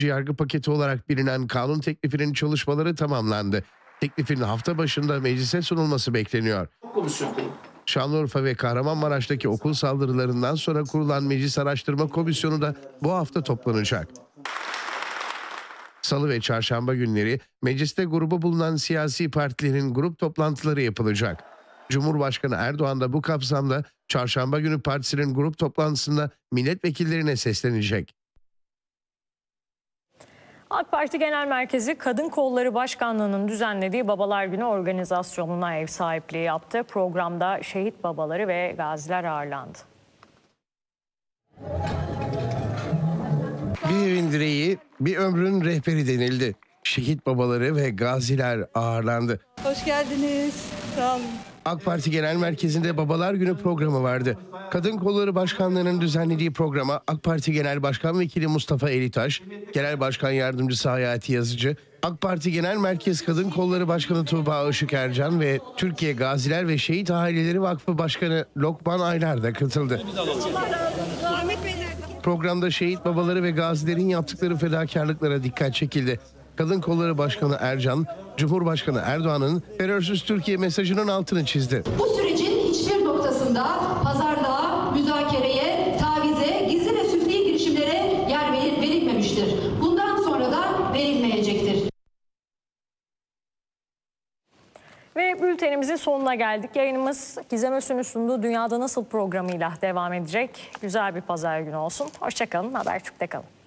Yargı paketi olarak bilinen kanun teklifinin çalışmaları tamamlandı. Teklifin hafta başında meclise sunulması bekleniyor. Şanlıurfa ve Kahramanmaraş'taki okul saldırılarından sonra kurulan Meclis Araştırma Komisyonu da bu hafta toplanacak. Salı ve çarşamba günleri mecliste grubu bulunan siyasi partilerin grup toplantıları yapılacak. Cumhurbaşkanı Erdoğan da bu kapsamda çarşamba günü partisinin grup toplantısında milletvekillerine seslenecek. AK Parti Genel Merkezi Kadın Kolları Başkanlığı'nın düzenlediği Babalar Günü organizasyonuna ev sahipliği yaptı. Programda şehit babaları ve gaziler ağırlandı. Bir evin direği, bir ömrün rehberi denildi. Şehit babaları ve gaziler ağırlandı. Hoş geldiniz. Sağ olun. AK Parti Genel Merkezi'nde Babalar Günü programı vardı. Kadın Kolları Başkanlığı'nın düzenlediği programa AK Parti Genel Başkan Vekili Mustafa Elitaş, Genel Başkan Yardımcısı Hayati Yazıcı, AK Parti Genel Merkez Kadın Kolları Başkanı Tuğba Işık Ercan ve Türkiye Gaziler ve Şehit Aileleri Vakfı Başkanı Lokman Aylar da katıldı. Programda şehit babaları ve gazilerin yaptıkları fedakarlıklara dikkat çekildi. Kadın Kolları Başkanı Ercan, Cumhurbaşkanı Erdoğan'ın terörsüz Türkiye mesajının altını çizdi. Bu sürecin hiçbir noktasında pazarlığa, müzakereye, tavize, gizli ve süfli girişimlere yer verilmemiştir. Bundan sonra da verilmeyecektir. Ve bültenimizin sonuna geldik. Yayınımız Gizem Özsün'ün sunduğu Dünyada Nasıl programıyla devam edecek. Güzel bir pazar günü olsun. Hoşça kalın, Habertürk'te kalın.